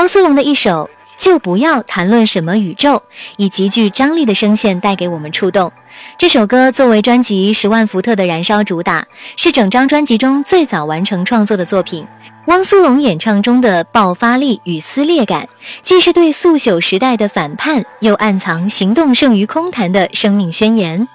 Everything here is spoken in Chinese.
汪苏泷的一首就不要谈论什么宇宙，以极具张力的声线带给我们触动。这首歌作为专辑10万伏特的燃烧主打，是整张专辑中最早完成创作的作品。汪苏泷演唱中的爆发力与撕裂感，既是对速朽时代的反叛，又暗藏行动胜于空谈的生命宣言。